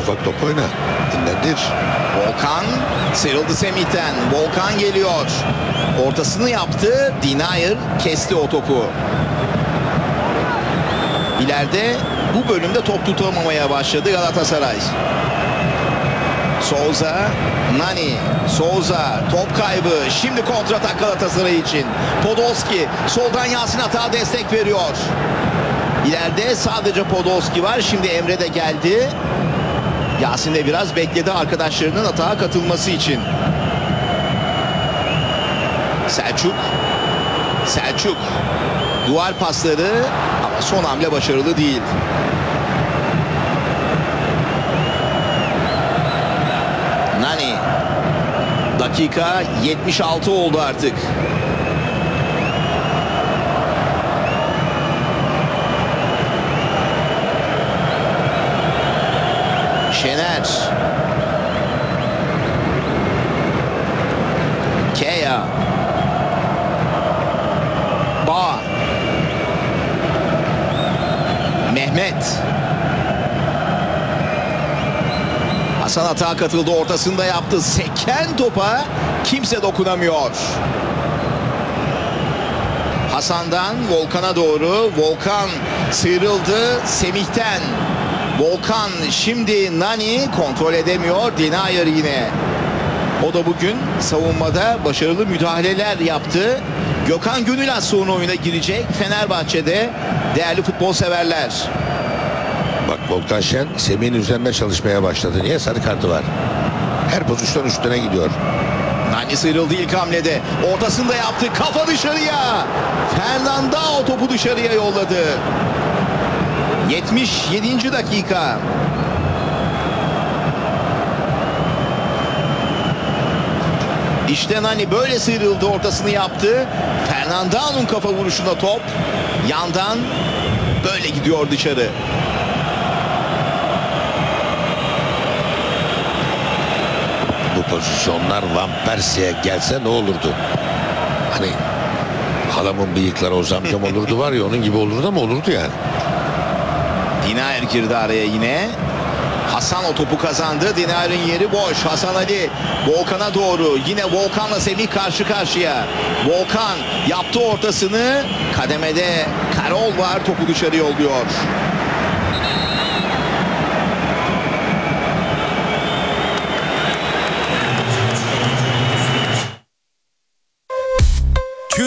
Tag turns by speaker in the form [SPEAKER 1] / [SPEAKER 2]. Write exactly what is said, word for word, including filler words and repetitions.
[SPEAKER 1] Ufak top oyna. Dinlendir.
[SPEAKER 2] Volkan sıyrıldı Semih'ten. Volkan geliyor. Ortasını yaptı. Denier kesti o topu. İleride bu bölümde top tutamamaya başladı Galatasaray. Souza, Nani, Souza top kaybı. Şimdi kontratak Galatasaray için. Podolski soldan Yasin Atağa destek veriyor. İleride sadece Podolski var. Şimdi Emre de geldi. Yasin de biraz bekledi arkadaşlarının atağa katılması için. Selçuk. Selçuk. Duvar pasları ama son hamle başarılı değil. Nani. Dakika yetmiş altı oldu artık. Şener. Keya. Bağ. Mehmet. Hasan atağa katıldı. Ortasında yaptı. Seken topa kimse dokunamıyor. Hasan'dan Volkan'a doğru. Volkan sıyrıldı Semih'ten. Volkan şimdi Nani kontrol edemiyor. Denier yine. O da bugün savunmada başarılı müdahaleler yaptı. Gökhan Gönül az sonra oyuna girecek. Fenerbahçe'de değerli futbol severler.
[SPEAKER 1] Bak Volkan Şen Semih'in üzerine çalışmaya başladı. Niye? Sarı kartı var. Her pozisyon üstüne gidiyor.
[SPEAKER 2] Nani sıyrıldı ilk hamlede. Ortasında yaptı. Kafa dışarıya. Fernandao topu dışarıya yolladı. yetmiş yedinci dakika. İşte Nani böyle sıyrıldı, ortasını yaptı. Fernandao'nun kafa vuruşunda top yandan böyle gidiyor dışarı.
[SPEAKER 1] Bu pozisyonlar Van Persie'ye gelse ne olurdu? Hani halamın bıyıkları o zamcam olurdu var ya, onun gibi olurdu ama olurdu yani.
[SPEAKER 2] Denier girdi araya yine. Hasan o topu kazandı. Denier'in yeri boş. Hasan Ali Volkan'a doğru. Yine Volkan'la Semih karşı karşıya. Volkan yaptı ortasını. Kademede Karol var. Topu dışarı yolluyor.